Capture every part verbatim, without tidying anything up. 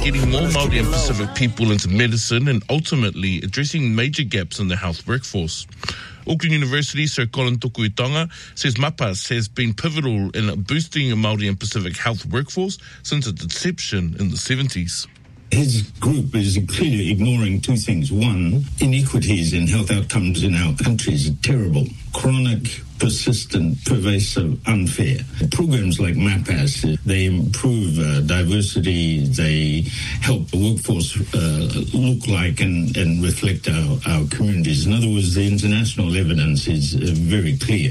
getting more Māori and Pacific people into medicine and ultimately addressing major gaps in the health workforce. Auckland University Sir Colin Tokuitonga says MAPAS has been pivotal in boosting a Māori and Pacific health workforce since its inception in the seventies. His group is clearly ignoring two things. One, inequities in health outcomes in our country is terrible. Chronic, persistent, pervasive, unfair. Programs like MAPAS, they improve uh, diversity, they help the workforce uh, look like and, and reflect our, our communities. In other words, the international evidence is uh, very clear.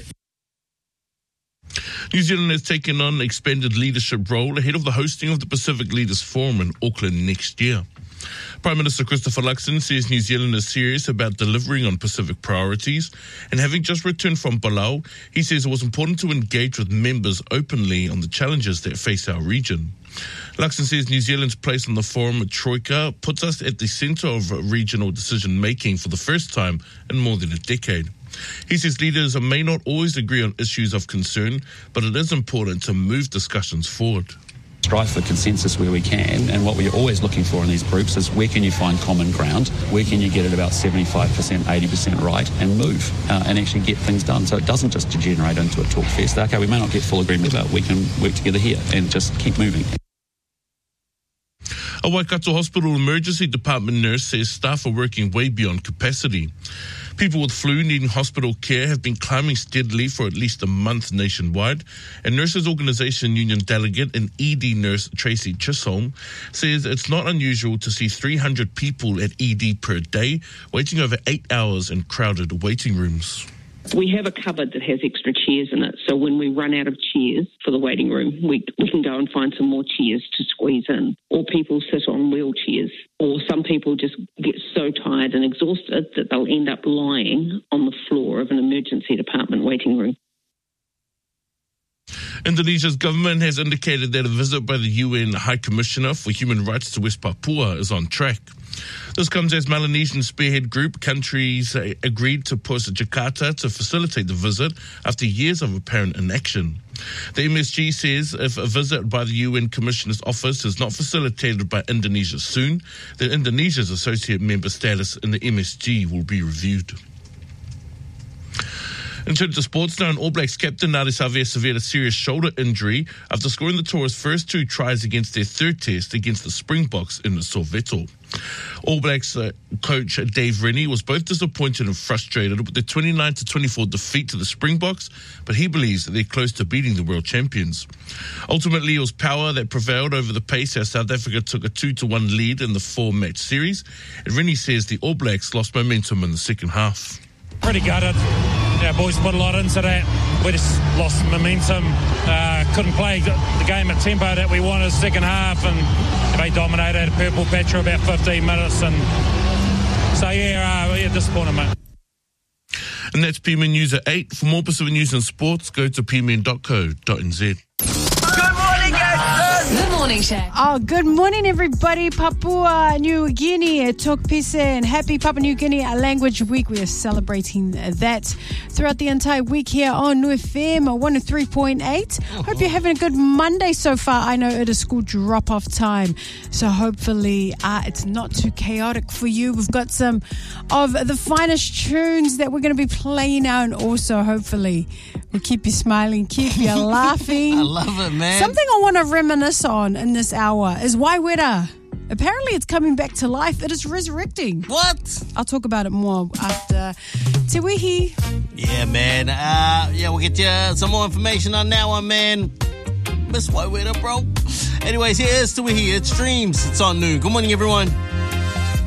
New Zealand has taken on an expanded leadership role ahead of the hosting of the Pacific Leaders Forum in Auckland next year. Prime Minister Christopher Luxon says New Zealand is serious about delivering on Pacific priorities, and having just returned from Palau, he says it was important to engage with members openly on the challenges that face our region. Luxon says New Zealand's place on the forum at Troika puts us at the centre of regional decision-making for the first time in more than a decade. He says leaders may not always agree on issues of concern, but it is important to move discussions forward. Strive for consensus where we can, and what we're always looking for in these groups is where can you find common ground, where can you get it about seventy-five percent, eighty percent right, and move uh, and actually get things done. So it doesn't just degenerate into a talk fest. Okay, we may not get full agreement, but we can work together here and just keep moving. A Waikato Hospital Emergency Department nurse says staff are working way beyond capacity. People with flu needing hospital care have been climbing steadily for at least a month nationwide, and Nurses Organisation Union delegate and E D nurse Tracy Chisholm says it's not unusual to see three hundred people at E D per day waiting over eight hours in crowded waiting rooms. We have a cupboard that has extra chairs in it, so when we run out of chairs for the waiting room, we, we can go and find some more chairs to squeeze in. Or people sit on wheelchairs, or some people just get so tired and exhausted that they'll end up lying on the floor of an emergency department waiting room. Indonesia's government has indicated that a visit by the U N High Commissioner for Human Rights to West Papua is on track. This comes as Melanesian spearhead group countries agreed to push Jakarta to facilitate the visit after years of apparent inaction. The M S G says if a visit by the U N Commissioner's office is not facilitated by Indonesia soon, then Indonesia's associate member status in the M S G will be reviewed. In terms of sports now, All Blacks captain Nari Savea suffered a serious shoulder injury after scoring the Tour's first two tries against their third test against the Springboks in Soweto. All Blacks uh, coach Dave Rennie was both disappointed and frustrated with the twenty-nine to twenty-four defeat to the Springboks, but he believes that they're close to beating the world champions. Ultimately, it was power that prevailed over the pace as South Africa took a two to one lead in the four-match series, and Rennie says the All Blacks lost momentum in the second half. Pretty gutted. Our boys put a lot into that. We just lost momentum. Uh, couldn't play the game at tempo that we wanted second half, and they dominated Purple Patch for about fifteen minutes. And so, yeah, uh, yeah, disappointed, mate. And that's P M N News at eight. For more Pacific News and sports, go to p m n dot co dot n z. Good morning, Shaq. Oh, good morning, everybody. Papua New Guinea, Tok Pise, and happy Papua New Guinea Language Week. We are celebrating that throughout the entire week here on New F M one oh three point eight. Uh-huh. Hope you're having a good Monday so far. I know it is school drop-off time, so hopefully uh, it's not too chaotic for you. We've got some of the finest tunes that we're going to be playing now, and also hopefully we'll keep you smiling, keep you laughing. I love it, man. Something I want to reminisce on in this hour is Waiwera. Apparently it's coming back to life. It is resurrecting. What? I'll talk about it more after Te Wihi. Yeah, man. Uh, yeah, we'll get you some more information on that one, man. Miss Waiwera, bro. Anyways, here's Te Wihi. It streams. It's on noon. Good morning, everyone.